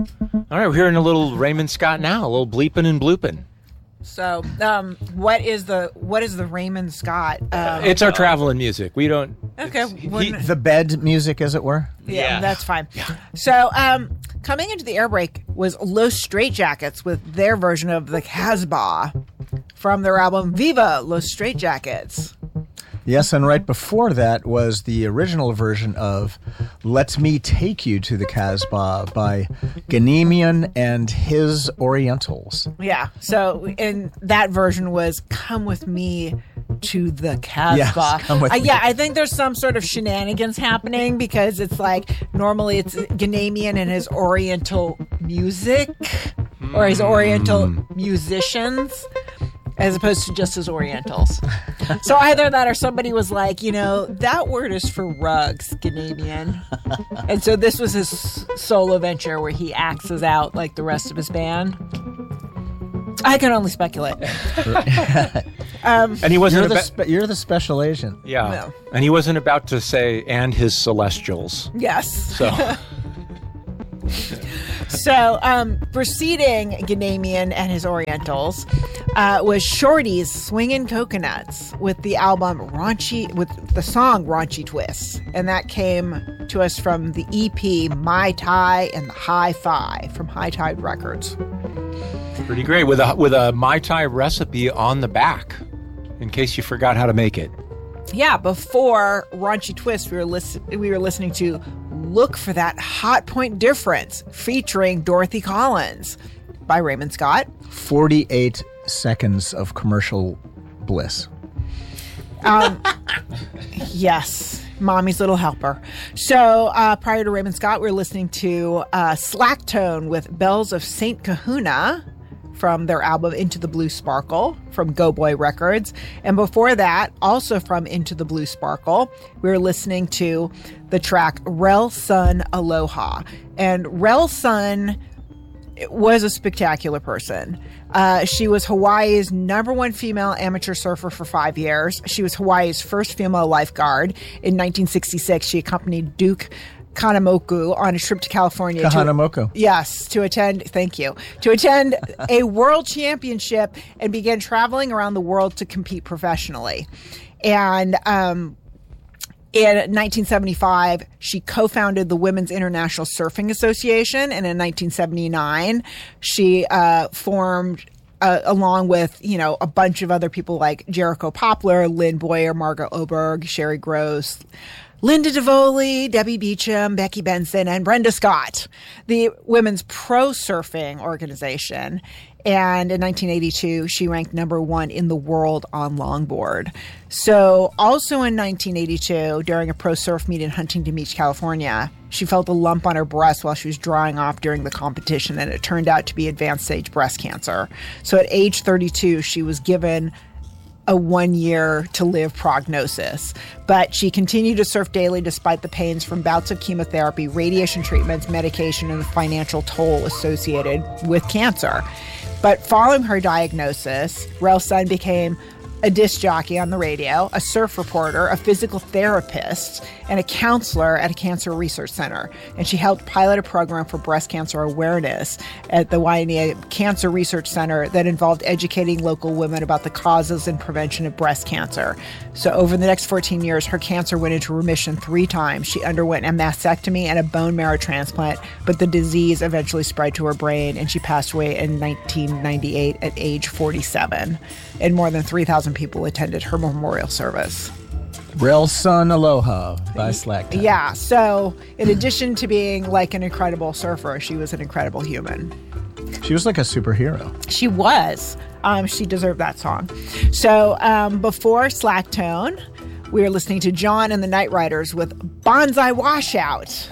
All right, we're hearing a little Raymond Scott now, a little bleeping and blooping. So, what is the Raymond Scott? It's our traveling music. We don't. Okay, the bed music, as it were. Yeah, that's fine. Yeah. So, coming into the air break was Los Straitjackets with their version of the Casbah from their album Viva Los Straitjackets. Yes, and right before that was the original version of Let Me Take You to the Casbah by Ganemian and His Orientals. Yeah, so and that version was Come With Me to the Casbah. Yes, come with me. Yeah, I think there's some sort of shenanigans happening because it's like normally it's Ganemian and his Oriental music or his Oriental musicians, as opposed to just his Orientals. So either that or somebody was like, that word is for rugs, Ganemian. And so this was his solo venture where he axes out like the rest of his band. I can only speculate. And he wasn't. You're the special agent. Yeah. No. And he wasn't about to say, and his celestials. Yes. So. So, preceding Ganemian and his Orientals was Shorty's Swingin' Coconuts with the album with the song Raunchy Twists. And that came to us from the EP My Tie and the High Fi from High Tide Records. Pretty great, with a Mai Tai recipe on the back, in case you forgot how to make it. Yeah, before Raunchy Twist, we were listening to Look for That Hot Point Difference, featuring Dorothy Collins by Raymond Scott. 48 seconds of commercial bliss. Yes, Mommy's Little Helper. So prior to Raymond Scott, we were listening to Slack Tone with Bells of St. Kahuna from their album Into the Blue Sparkle from Go Boy Records. And before that, also from Into the Blue Sparkle, we were listening to the track Rel Sun Aloha. And Rel Sun was a spectacular person. She was Hawaii's #1 female amateur surfer for 5 years. She was Hawaii's first female lifeguard. In 1966, she accompanied Duke Kahanamoku on a trip to California. Kahanamoku. To attend a world championship and began traveling around the world to compete professionally. And in 1975, she co-founded the Women's International Surfing Association. And in 1979, she formed, along with, a bunch of other people like Jericho Poplar, Lynn Boyer, Margot Oberg, Sherry Gross, Linda DeVoli, Debbie Beecham, Becky Benson, and Brenda Scott, the Women's Pro Surfing Organization. And in 1982, she ranked #1 in the world on longboard. So also in 1982, during a pro surf meet in Huntington Beach, California, she felt a lump on her breast while she was drying off during the competition, and it turned out to be advanced stage breast cancer. So at age 32, she was given a 1 year to live prognosis. But she continued to surf daily despite the pains from bouts of chemotherapy, radiation treatments, medication, and the financial toll associated with cancer. But following her diagnosis, Rel Sun became a disc jockey on the radio, a surf reporter, a physical therapist, and a counselor at a cancer research center. And she helped pilot a program for breast cancer awareness at the Waimea Cancer Research Center that involved educating local women about the causes and prevention of breast cancer. So over the next 14 years, her cancer went into remission 3 times. She underwent a mastectomy and a bone marrow transplant, but the disease eventually spread to her brain, and she passed away in 1998 at age 47. And more than 3,000 people attended her memorial service. Rel Sun Aloha by Slack Tone. Yeah, so in addition to being like an incredible surfer, she was an incredible human. She was like a superhero. She was. She deserved that song. So before Slack Tone, we were listening to John and the Night Riders with Bonsai Washout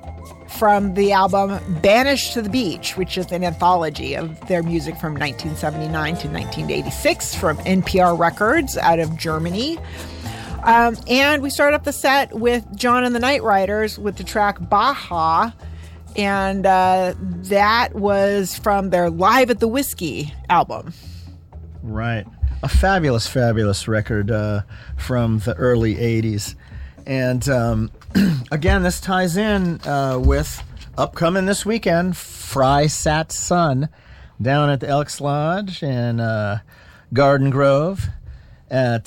from the album Banished to the Beach, which is an anthology of their music from 1979 to 1986 from NPR Records out of Germany. And we started up the set with John and the Night Riders with the track Baja, and that was from their Live at the Whiskey album. Right. A fabulous, fabulous record from the early 80s. And again, this ties in with upcoming this weekend, Fry Sat Sun down at the Elks Lodge in Garden Grove at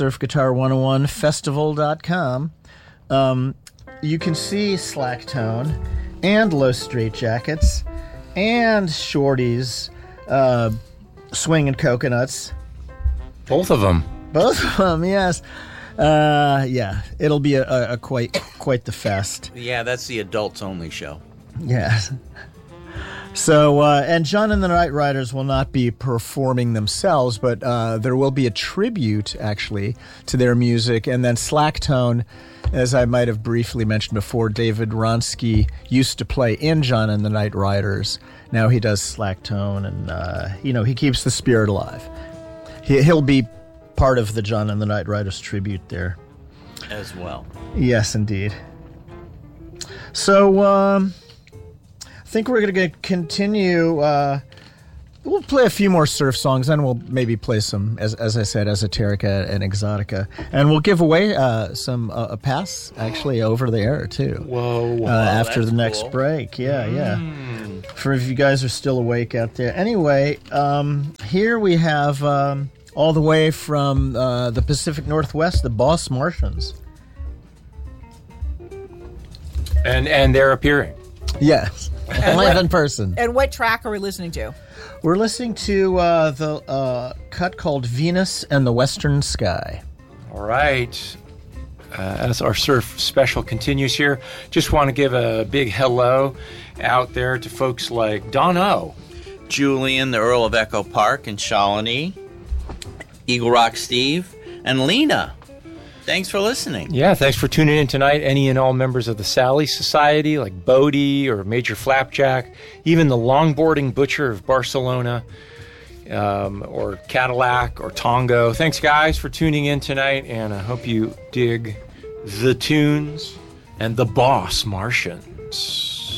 surfguitar101festival.com. You can see Slacktone and Low Straight Jackets and Shorty's Swinging Coconuts. Both of them. Both of them, yes. Yeah, it'll be a quite the fest. Yeah, that's the adults only show. Yes. So, and John and the Night Riders will not be performing themselves, but there will be a tribute, actually, to their music. And then Slacktone, as I might have briefly mentioned before, David Ronsky used to play in John and the Night Riders. Now he does Slacktone, and, he keeps the spirit alive. He'll be part of the John and the Night Riders tribute there. As well. Yes, indeed. So, I think we're going to continue. We'll play a few more surf songs, then we'll maybe play some, as I said, Esoterica and Exotica. And we'll give away a pass, actually, over the air, too. Whoa. After the next cool. break. Yeah. For if you guys are still awake out there. Anyway, here we have, all the way from the Pacific Northwest, the Boss Martians. And they're appearing. Yes. Live in person. And what track are we listening to? We're listening to the cut called Venus and the Western Sky. All right. As our surf special continues here, just want to give a big hello out there to folks like Don O, Julian, the Earl of Echo Park in Shawnee, Eagle Rock Steve, and Lena. Thanks for listening. Yeah, thanks for tuning in tonight. Any and all members of the Sally Society, like Bodie or Major Flapjack, even the Longboarding Butcher of Barcelona, or Cadillac or Tongo. Thanks, guys, for tuning in tonight, and I hope you dig the tunes and the Boss Martians.